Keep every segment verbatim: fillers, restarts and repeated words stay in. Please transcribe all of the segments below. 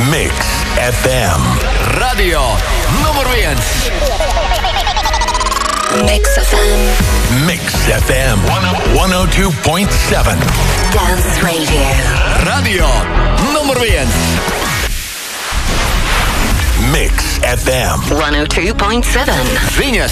Mix эф эм. Radio numur viens. Mix эф эм. Mix эф эм сто два точка семь. Dance Radio. Radio numur viens. Mix эф эм сто два точка семь. Viņas.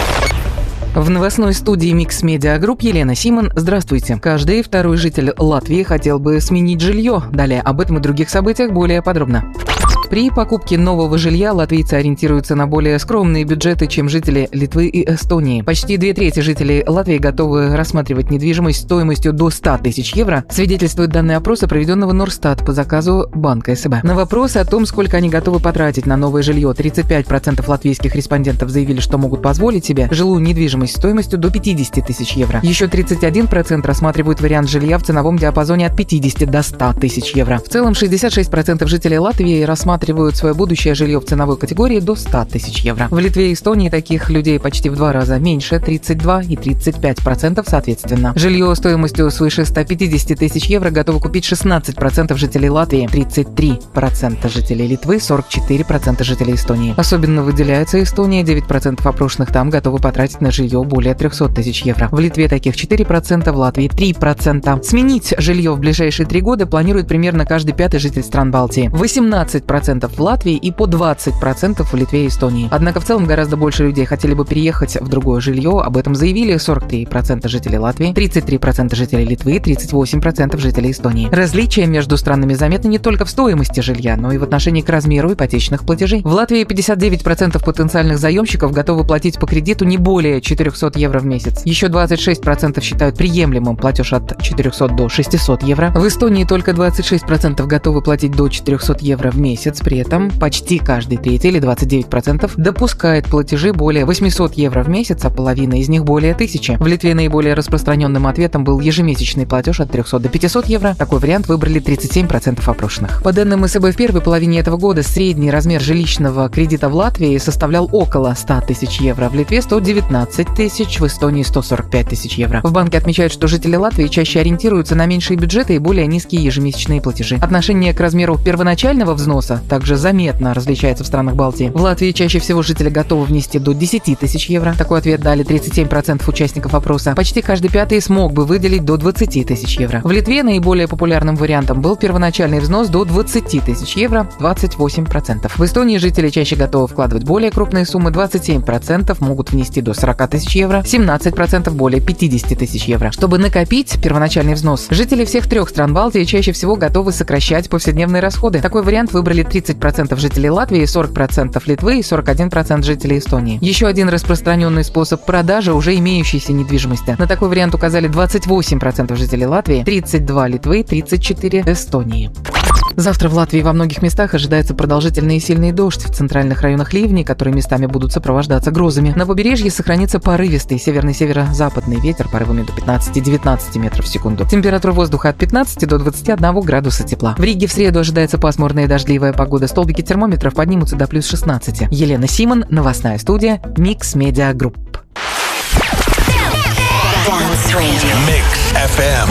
В новостной студии Mix Media Group Елена Симон. Здравствуйте. Каждый второй житель Латвии хотел бы сменить жилье. Далее об этом и других событиях более подробно. При покупке нового жилья латвийцы ориентируются на более скромные бюджеты, чем жители Литвы и Эстонии. Почти две трети жителей Латвии готовы рассматривать недвижимость стоимостью до ста тысяч евро, свидетельствует данные опроса, проведенного Норстат по заказу банка эс бэ. На вопрос о том, сколько они готовы потратить на новое жилье, тридцать пять процентов латвийских респондентов заявили, что могут позволить себе жилую недвижимость стоимостью до пятидесяти тысяч евро. Еще тридцать один процент рассматривают вариант жилья в ценовом диапазоне от пятидесяти до ста тысяч евро. В целом шестьдесят шесть процентов жителей Латвии рассматривают свое будущее жилье в ценовой категории до ста тысяч евро. В Литве и Эстонии таких людей почти в два раза меньше, тридцать два и тридцать пять процентов соответственно. Жилье стоимостью свыше ста пятидесяти тысяч евро готовы купить шестнадцать процентов жителей Латвии, тридцать три процента жителей Литвы, сорок четыре процента жителей Эстонии. Особенно выделяется Эстония, девять процентов опрошенных там готовы потратить на жилье более трехсот тысяч евро. В Литве таких четыре процента, в Латвии три процента. Сменить жилье в ближайшие три года планирует примерно каждый пятый житель стран Балтии. восемнадцать процентов в Латвии и по двадцать процентов в Литве и Эстонии. Однако в целом гораздо больше людей хотели бы переехать в другое жилье. Об этом заявили сорок три процента жителей Латвии, тридцать три процента жителей Литвы, тридцать восемь процентов жителей Эстонии. Различия между странами заметны не только в стоимости жилья, но и в отношении к размеру ипотечных платежей. В Латвии пятьдесят девять процентов потенциальных заемщиков готовы платить по кредиту не более четырехсот евро в месяц. Еще двадцать шесть процентов считают приемлемым платеж от четырехсот до шестисот евро. В Эстонии только двадцать шесть процентов готовы платить до четырехсот евро в месяц. При этом почти каждый третий или двадцать девять процентов допускает платежи более восьмисот евро в месяц, а половина из них более тысячи. В Литве наиболее распространенным ответом был ежемесячный платеж от трехсот до пятисот евро. Такой вариант выбрали тридцать семь процентов опрошенных. По данным эс бэ, в первой половине этого года средний размер жилищного кредита в Латвии составлял около ста тысяч евро, в Литве сто девятнадцать тысяч, в Эстонии сто сорок пять тысяч евро. В банке отмечают, что жители Латвии чаще ориентируются на меньшие бюджеты и более низкие ежемесячные платежи. Отношение к размеру первоначального взноса также заметно различается в странах Балтии. В Латвии чаще всего жители готовы внести до десяти тысяч евро. Такой ответ дали тридцать семь процентов участников опроса. Почти каждый пятый смог бы выделить до двадцати тысяч евро. В Литве наиболее популярным вариантом был первоначальный взнос до двадцати тысяч евро, двадцать восемь процентов. В Эстонии жители чаще готовы вкладывать более крупные суммы, двадцать семь процентов могут внести до сорока тысяч евро, семнадцать процентов более пятидесяти тысяч евро. Чтобы накопить первоначальный взнос, жители всех трех стран Балтии чаще всего готовы сокращать повседневные расходы. Такой вариант выбрали тридцать процентов жителей Латвии, сорок процентов Литвы и сорок один процент жителей Эстонии. Еще один распространенный способ продажи уже имеющейся недвижимости. На такой вариант указали двадцать восемь процентов жителей Латвии, тридцать два процента Литвы, тридцать четыре процента Эстонии. Завтра в Латвии во многих местах ожидается продолжительный и сильный дождь. В центральных районах ливни, которые местами будут сопровождаться грозами. На побережье сохранится порывистый северный северо-западный ветер порывами до пятнадцати-девятнадцати метров в секунду. Температура воздуха от пятнадцати до двадцати одного градуса тепла. В Риге в среду ожидается пасмурная и дождливая погода. Столбики термометров поднимутся до плюс шестнадцати. Елена Симон, новостная студия, Mix Media Group. Mix эф эм.